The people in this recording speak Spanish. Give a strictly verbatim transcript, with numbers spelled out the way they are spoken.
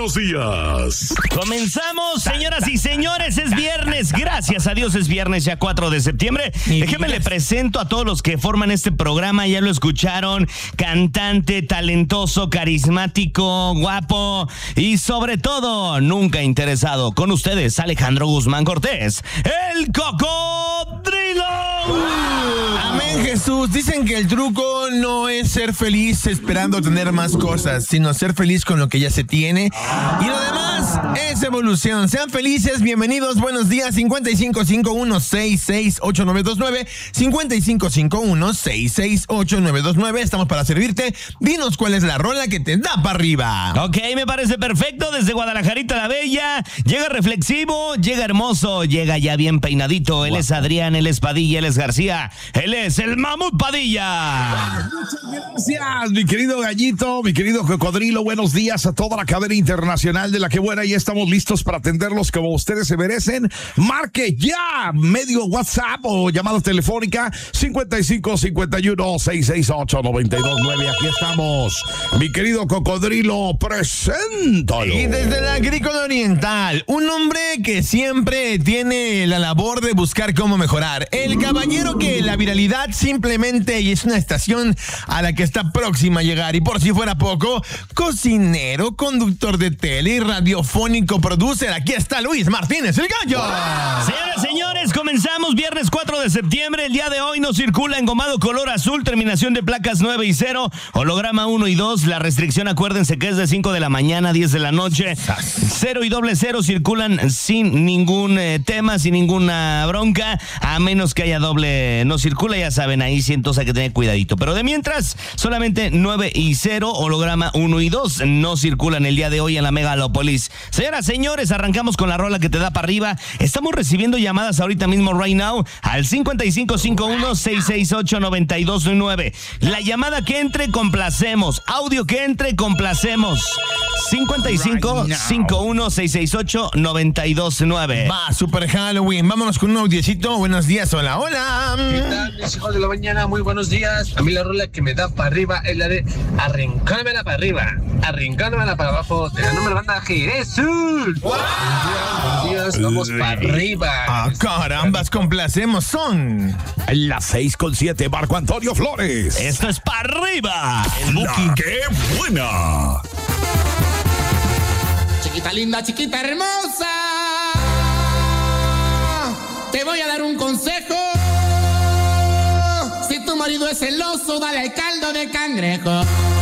buenos días. Comenzamos, señoras y señores, es viernes. Gracias a Dios es viernes, ya cuatro de septiembre. Déjenme le presento a todos los que forman este programa. Ya lo escucharon. Cantante, talentoso, carismático, guapo y sobre todo, nunca interesado. Con ustedes, Alejandro Guzmán Cortés, el Cocodrilo. Amén, Jesús. Dicen que el truco no es ser feliz esperando tener más cosas, sino ser feliz con lo que ya se tiene. Y lo demás es evolución. Sean felices, bienvenidos, buenos días. cincuenta y cinco cincuenta y uno sesenta y seis ocho nueve dos nueve, cincuenta y cinco cincuenta y uno sesenta y seis ocho nueve dos nueve. Estamos para servirte. Dinos cuál es la rola que te da para arriba. Ok, me parece perfecto. Desde Guadalajarita la Bella. Llega reflexivo, llega hermoso, llega ya bien peinadito. Él es Adrián, él es Padilla, él es García. Él es el Mamut Padilla. Muchas gracias, mi querido Gallito, mi querido Cocodrilo. Buenos días a toda la cadena internacional de La Que Buena. Ya estamos listos para atenderlos como ustedes se merecen. Marque ya medio WhatsApp o llamada telefónica cincuenta y cinco cincuenta y uno sesenta y seis ocho noventa y dos nueve. Aquí estamos, mi querido Cocodrilo, preséntalo. Y desde la Agrícola Oriental, un hombre que siempre tiene la labor de buscar cómo mejorar. El caballero que la viralidad simplemente es una estación a la que está próxima a llegar. Y por si fuera poco, cocinero, conductor de tele y radiofónico producer. Aquí está Luis Martínez, el Gallo. Wow. Señoras, señores, comenzamos viernes cuatro de septiembre. El día de hoy nos circula engomado color azul, terminación de placas nueve y cero, holograma uno y dos. La restricción, acuérdense que es de cinco de la mañana a diez de la noche. cero y doble cero circulan sin ningún eh, tema, sin ninguna bronca, a menos que haya doble, no circula, ya saben, ahí sí entonces hay que tener cuidadito. Pero de mientras, solamente nueve y cero, holograma uno y dos, no circulan el día de hoy en la Megalópolis. Señoras, señores, arrancamos con la rola que te da para arriba. Estamos recibiendo llamadas ahorita mismo, right now, al cincuenta y cinco cincuenta y uno sesenta y seis ocho noventa y dos nueve. La llamada que entre, complacemos. Audio que entre, complacemos. cincuenta y cinco cincuenta y uno sesenta y seis ocho noventa y dos nueve. Va, super Halloween. Vámonos con un audiecito. Buenos días, hola, hola. ¿Qué tal, mis hijos de la mañana? Muy buenos días. A mí la rola que me da para arriba es la de arrancármela para arriba, arrancármela para abajo. De la número banda Jesús. Wow. Buenos días, buenos días, vamos para arriba. Ah, carambas, complacemos. Son las seis con siete, Marco Antonio Flores. Esto es para arriba. El La Que Buena. Chiquita linda, chiquita hermosa, te voy a dar un consejo. Si tu marido es celoso, dale al caldo de cangrejo.